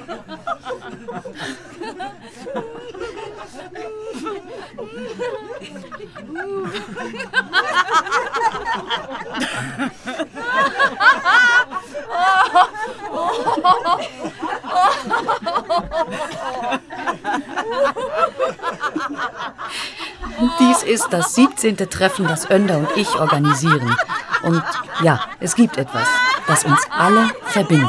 Dies ist das 17. Treffen, das Önder und ich organisieren. Und ja, es gibt etwas, das uns alle verbindet.